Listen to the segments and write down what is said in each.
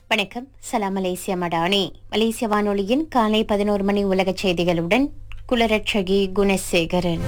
வணக்கம். சலாம் மலேசியா மடானி. மலேசிய வானொலியின் காலை 11 மணி உலகச் செய்திகளுடன் குலரட்சகி குணசேகரன்.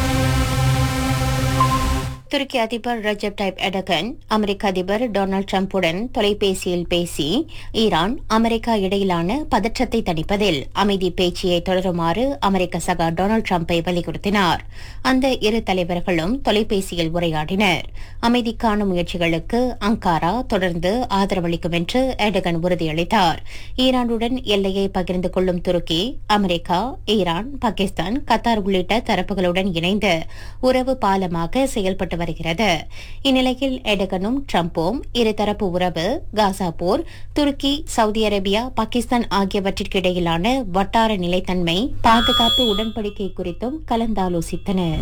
துருக்கி அதிபர் ரஜப் டைப் எர்டகன் அமெரிக்க அதிபர் டொனால்டு டிரம்புடன் தொலைபேசியில் பேசி ஈரான் அமெரிக்கா இடையிலான பதற்றத்தை தணிப்பதில் அமைதி பேச்சையை தொடருமாறு அமெரிக்க சகா டொனால்டு டிரம்பை வலியுறுத்தினார். அந்த இரு தலைவர்களும் தொலைபேசியில் உரையாடினர். அமைதிக்கான முயற்சிகளுக்கு அங்காரா தொடர்ந்து ஆதரவளிக்கும் என்று எர்டகன் உறுதியளித்தார். ஈரானுடன் எல்லையை பகிர்ந்து கொள்ளும் துருக்கி அமெரிக்கா, ஈரான், பாகிஸ்தான், கத்தார் உள்ளிட்ட தரப்புகளுடன் இணைந்து உறவு பாலமாக செயல்பட்டு வருகிறது. இந்நிலையில் எர்டகனும் டிரம்பும் இருதரப்பு உறவு, காசா போர், துருக்கி, சவுதி அரேபியா, பாகிஸ்தான் ஆகியவற்றிற்கிடையிலான வட்டார நிலைத்தன்மை, பாதுகாப்பு உடன்படிக்கை குறித்தும் கலந்தாலோசித்தனர்.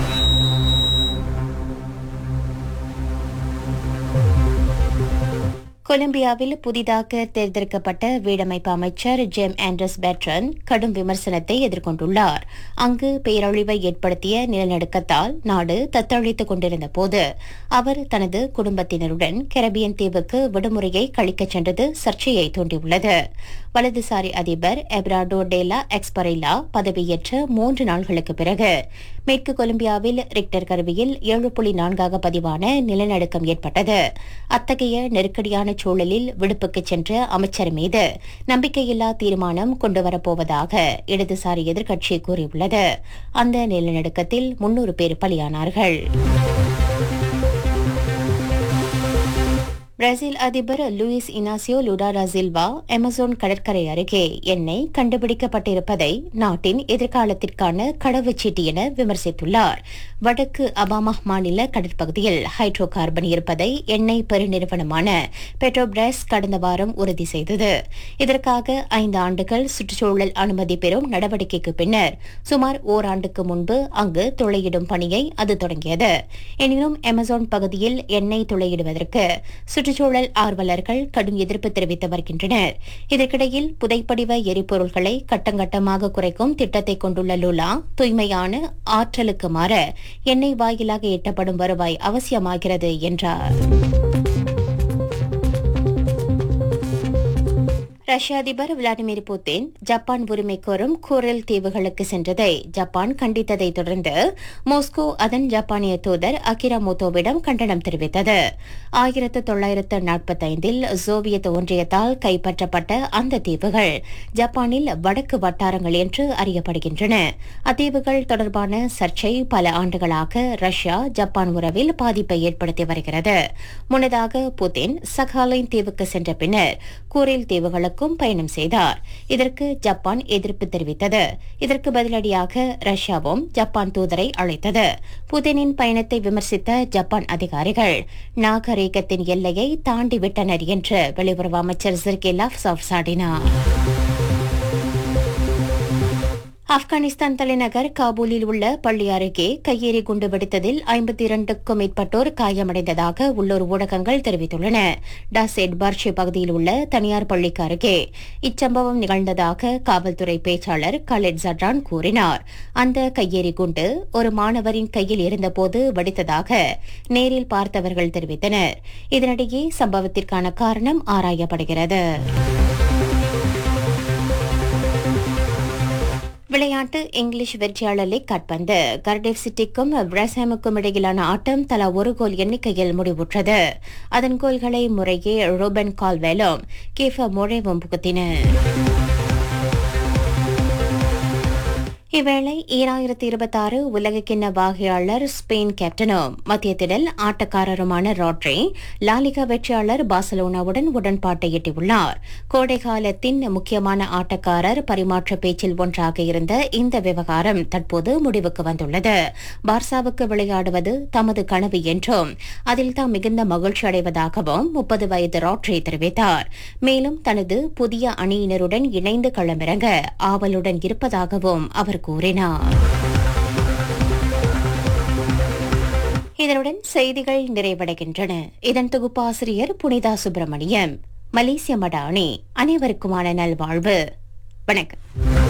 கொலம்பியாவில் புதிதாக தேர்ந்தெடுக்கப்பட்ட வீடமைப்பு அமைச்சர் ஜேம் ஆண்டர்ஸ் பெட்ரன் கடும் விமர்சனத்தை எதிர்கொண்டுள்ளார். அங்கு பேரழிவை ஏற்படுத்திய நிலநடுக்கத்தால் நாடு தத்தளித்துக் கொண்டிருந்த போது அவர் தனது குடும்பத்தினருடன் கரீபியன் தீவுக்கு விடுமுறையை கழிக்கச் சென்றது சர்ச்சையை தூண்டியுள்ளது. வலதுசாரி அதிபர் எப்ராடோ டேலா எக்ஸ்பரேலா பதவியேற்ற 3 நாள்களுக்கு பிறகு மேற்கு கொலம்பியாவில் ரிக்டர் கருவியில் 7.4 பதிவான நிலநடுக்கம் ஏற்பட்டது. அத்தகைய நெருக்கடியான சூழலில் விடுப்புக்கு சென்ற அமைச்சர் மீது நம்பிக்கையில்லா தீர்மானம் கொண்டுவரப்போவதாக இடதுசாரி எதிர்க்கட்சி கூறியுள்ளது. அந்த நிலநடுக்கத்தில் 300 பேர் பலியானார்கள். பிரேசில் அதிபர் லூயிஸ் இனாசியோ லுடா டா சில்வா அமேசான் கடற்கரை அருகே எண்ணெய் கண்டுபிடிக்கப்பட்டிருப்பதை நாட்டின் எதிர்காலத்திற்கான கடவுச்சீட்டு என விமர்சித்துள்ளார். வடக்கு அபாமா மாநில கடற்பகுதியில் ஹைட்ரோ கார்பன் இருப்பதை எண்ணெய் பெருநிறுவனமான பெட்ரோபிராஸ் கடந்த வாரம் உறுதி செய்தது. இதற்காக 5 ஆண்டுகள் சுற்றுச்சூழல் அனுமதி பெறும் நடவடிக்கைக்கு பின்னர் சுமார் ஓராண்டுக்கு முன்பு அங்கு துளையிடும் பணியை அது தொடங்கியது. எனினும் அமேசான் பகுதியில் எண்ணெய் துளையிடுவதற்கு சுற்றுச்சூழல் ஆர்வலர்கள் கடும் எதிர்ப்பு தெரிவித்து வருகின்றனர். இதற்கிடையில் புதைப்படிவ எரிபொருள்களை கட்டங்கட்டமாக குறைக்கும் திட்டத்தை கொண்டுள்ள லுலா தூய்மையான ஆற்றலுக்கு மாற எண்ணெய் வாயிலாக எட்டப்படும் வருவாய் அவசியமாகிறது என்றார். ரஷ்ய அதிபர் விளாடிமிர் புட்டின் ஜப்பான் உரிமை கோரும் கூரல் தீவுகளுக்கு சென்றதை ஜப்பான் கண்டித்ததை தொடர்ந்து மாஸ்கோ அதன் ஜப்பானிய தூதர் அகிரா மோட்டோவிடம் கண்டனம் தெரிவித்தது. 1945இல் சோவியத் ஒன்றியத்தால் கைப்பற்றப்பட்ட அந்த தீவுகள் ஜப்பானில் வடக்கு வட்டாரங்கள் என்று அறியப்படுகின்றன. அத்தீவுகள் தொடர்பான சர்ச்சை பல ஆண்டுகளாக ரஷ்யா ஜப்பான் உறவில் பாதிப்பை ஏற்படுத்தி வருகிறது. முன்னதாக புட்டின் சகாலின் தீவுக்கு சென்ற பின்னர் கூரில் தீவுகளுக்கு பயணம் செய்தார். இதற்கு ஜப்பான் எதிர்ப்பு தெரிவித்தது. இதற்கு பதிலடியாக ரஷ்யாவும் ஜப்பான் தூதரை அழைத்தது. புதினின் பயணத்தை விமர்சித்த ஜப்பான் அதிகாரிகள் நாகரீகத்தின் எல்லையை தாண்டிவிட்டனர் என்று வெளியுறவு அமைச்சர் செர்கே லாவ்ரோவ் சாடினார். ஆப்கானிஸ்தான் தலைநகர் காபூலில் உள்ள பள்ளி அருகே கையெறி குண்டு வெடித்ததில் 52க்கும் மேற்பட்டோர் காயமடைந்ததாக உள்ளூர் ஊடகங்கள் தெரிவித்துள்ளன. டாசெட் பர்ஷி பகுதியில் உள்ள தனியார் பள்ளிக்கு அருகே இச்சம்பவம் நிகழ்ந்ததாக காவல்துறை பேச்சாளர் கலெட் ஜட்ரான் கூறினார். அந்த கையெறி குண்டு ஒரு மாணவரின் கையில் இருந்தபோது வெடித்ததாக நேரில் பார்த்தவர்கள் தெரிவித்தனர். இதனிடையே சம்பவத்திற்கான காரணம் ஆராயப்படுகிறது. விளையாட்டு இங்கிலீஷ் வெற்றியாளர் லீக் கால்பந்து கார்டிஃப் சிட்டிக்கும் பிரஸ்ஹாமுக்கும் இடையிலான ஆட்டம் தலா ஒரு கோல் எண்ணிக்கையில் முடிவுற்றது. அதன் கோல்களை முறையே ரூபன் கால்வெலும் கீஃபா மொரேவும் புகுத்தினர். இவ்வேளை 2026 உலகக்கிண்ண வாகையாளர் ஸ்பெயின் கேப்டனும் மத்திய திடல் ஆட்டக்காரருமான ராட்ரி லாலிகா வெற்றியாளர் பார்சலோனாவுடன் உடன்பாட்டை எட்டியுள்ளார். கோடை காலத்தின் முக்கியமான ஆட்டக்காரர் பரிமாற்ற பேச்சில் ஒன்றாக இருந்த இந்த விவகாரம் தற்போது முடிவுக்கு வந்துள்ளது. பார்சாவுக்கு விளையாடுவது தமது கனவு என்றும் அதில் தாம் மிகுந்த மகிழ்ச்சி அடைவதாகவும் 30 வயது ராட்ரி தெரிவித்தார். மேலும் தனது புதிய அணியினருடன் இணைந்து களமிறங்க ஆவலுடன் இருப்பதாகவும் அவர் கூறினார். இதனுடன் செய்திகள் நிறைவடைகின்றன. இதன் தொகுப்பாசிரியர் புனிதா சுப்பிரமணியம். மலேசிய மடானி. அனைவருக்குமான நல்வாழ்வு. வணக்கம்.